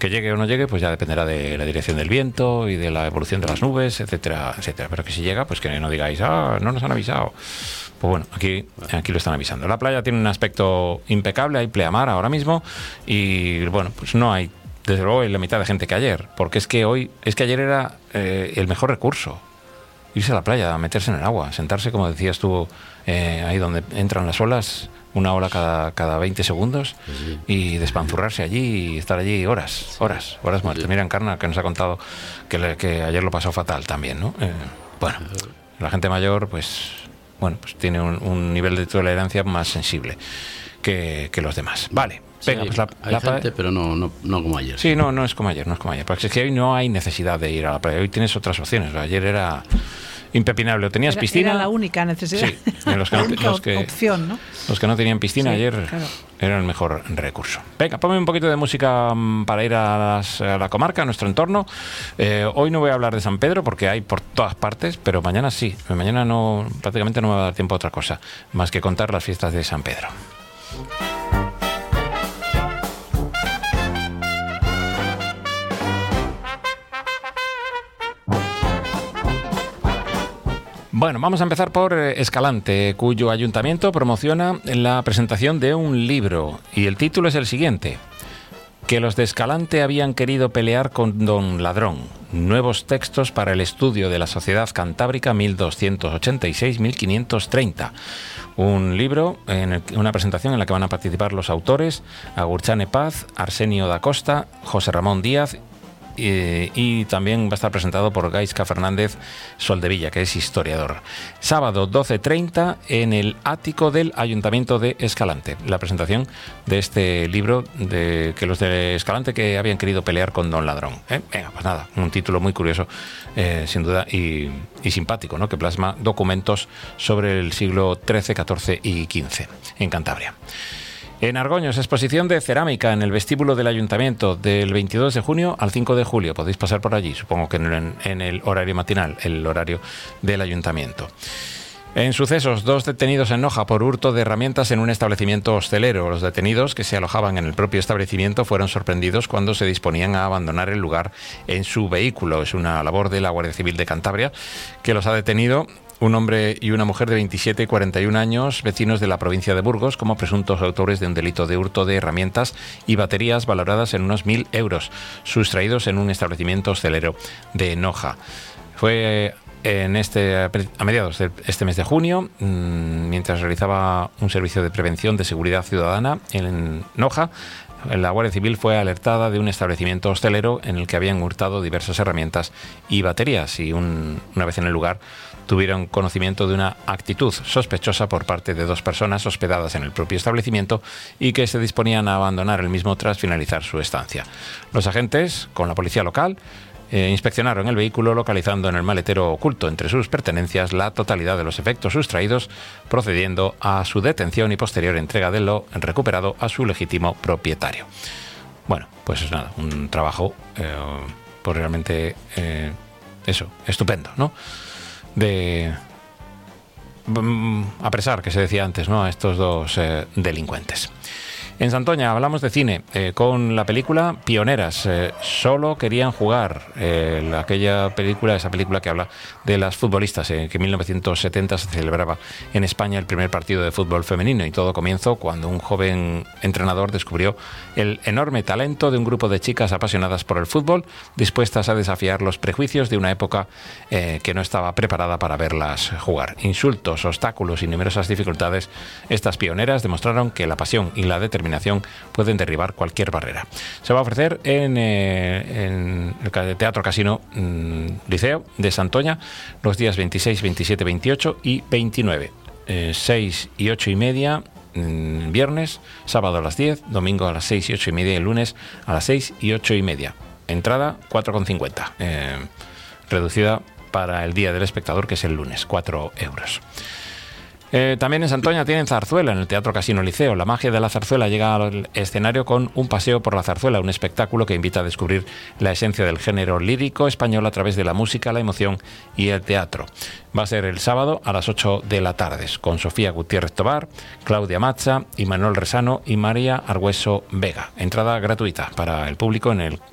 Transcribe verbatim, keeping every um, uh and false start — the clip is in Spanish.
Que llegue o no llegue, pues ya dependerá de la dirección del viento y de la evolución de las nubes, etcétera, etcétera. Pero que si llega, pues que no digáis, ah, no nos han avisado. Pues bueno, aquí, aquí lo están avisando. La playa tiene un aspecto impecable, hay pleamar ahora mismo y bueno, pues no hay, desde luego, hay la mitad de gente que ayer, porque es que hoy, es que ayer era eh, el mejor recurso. Irse a la playa, meterse en el agua, sentarse, como decías tú, eh, ahí donde entran las olas, una ola cada, cada veinte segundos, sí, y despanzurrarse allí y estar allí horas, horas, horas muertas. Sí. Mira, Encarna, que nos ha contado que, le, que ayer lo pasó fatal también, ¿no? Eh, bueno, la gente mayor, pues, bueno, pues tiene un, un nivel de tolerancia más sensible que, que los demás. Vale. Venga, sí, pues la, hay la gente, pero no, no, no como ayer. Sí, no, no es como ayer, no es como ayer. Porque es que hoy no hay necesidad de ir a la playa. Hoy tienes otras opciones. Ayer era impepinable. O tenías era, piscina. Era la única necesidad. Sí, los que la no, única los que, opción, ¿no? Los que no tenían piscina sí, ayer claro. Era el mejor recurso. Venga, ponme un poquito de música para ir a, las, a la comarca, a nuestro entorno. Eh, hoy no voy a hablar de San Pedro porque hay por todas partes, pero mañana sí. Mañana no, prácticamente no me va a dar tiempo a otra cosa más que contar las fiestas de San Pedro. Bueno, vamos a empezar por Escalante, cuyo ayuntamiento promociona la presentación de un libro. Y el título es el siguiente: que los de Escalante habían querido pelear con Don Ladrón. Nuevos textos para el estudio de la sociedad cantábrica mil doscientos ochenta y seis a mil quinientos treinta. Un libro, en el, una presentación en la que van a participar los autores Agurchane Paz, Arsenio da Costa, José Ramón Díaz. Y, y también va a estar presentado por Gaisca Fernández Soldevilla, que es historiador. Sábado doce treinta en el ático del Ayuntamiento de Escalante. La presentación de este libro de que los de Escalante que habían querido pelear con Don Ladrón. ¿Eh? Venga, pues nada, un título muy curioso, eh, sin duda, y, y simpático, ¿no? Que plasma documentos sobre el siglo trece, catorce y quince en Cantabria. En Argoños, exposición de cerámica en el vestíbulo del Ayuntamiento del veintidós de junio al cinco de julio. Podéis pasar por allí, supongo que en, en el horario matinal, el horario del Ayuntamiento. En sucesos, dos detenidos en Noja por hurto de herramientas en un establecimiento hostelero. Los detenidos, que se alojaban en el propio establecimiento, fueron sorprendidos cuando se disponían a abandonar el lugar en su vehículo. Es una labor de la Guardia Civil de Cantabria, que los ha detenido. Un hombre y una mujer de veintisiete y cuarenta y un años, vecinos de la provincia de Burgos, como presuntos autores de un delito de hurto de herramientas y baterías valoradas en unos mil euros, sustraídos en un establecimiento hostelero de Noja. Fue en este, a mediados de este mes de junio, mientras realizaba un servicio de prevención de seguridad ciudadana en Noja. La Guardia Civil fue alertada de un establecimiento hostelero en el que habían hurtado diversas herramientas y baterías, y un, una vez en el lugar tuvieron conocimiento de una actitud sospechosa por parte de dos personas hospedadas en el propio establecimiento y que se disponían a abandonar el mismo tras finalizar su estancia. Los agentes, con la policía local, eh, inspeccionaron el vehículo, localizando en el maletero oculto entre sus pertenencias la totalidad de los efectos sustraídos, procediendo a su detención y posterior entrega de lo recuperado a su legítimo propietario. Bueno, pues es nada, un trabajo eh, pues realmente eh, eso, estupendo, ¿no? De apresar, que se decía antes, ¿no?, a estos dos eh, delincuentes. En Santoña hablamos de cine eh, con la película Pioneras. Eh, solo querían jugar. Eh, aquella película, esa película que habla de las futbolistas, eh, que en mil novecientos setenta se celebraba en España el primer partido de fútbol femenino, y todo comenzó cuando un joven entrenador descubrió el enorme talento de un grupo de chicas apasionadas por el fútbol, dispuestas a desafiar los prejuicios de una época eh, que no estaba preparada para verlas jugar. Insultos, obstáculos y numerosas dificultades, estas pioneras demostraron que la pasión y la determinación pueden derribar cualquier barrera. Se va a ofrecer en, eh, en el Teatro Casino mmm, Liceo de Santoña los días veintiséis, veintisiete, veintiocho y veintinueve. Eh, seis y ocho y media mmm, viernes, sábado a las diez, domingo a las seis y ocho y media y lunes a las seis y ocho y media. Entrada cuatro con cincuenta. Eh, reducida para el día del espectador, que es el lunes, cuatro euros. Eh, también en Santoña tienen zarzuela en el Teatro Casino Liceo. La magia de la zarzuela llega al escenario con un paseo por la zarzuela, un espectáculo que invita a descubrir la esencia del género lírico español a través de la música, la emoción y el teatro. Va a ser el sábado a las ocho de la tarde, con Sofía Gutiérrez Tobar, Claudia Macha, Imanol Resano y María Argüeso Vega. Entrada gratuita para el público en el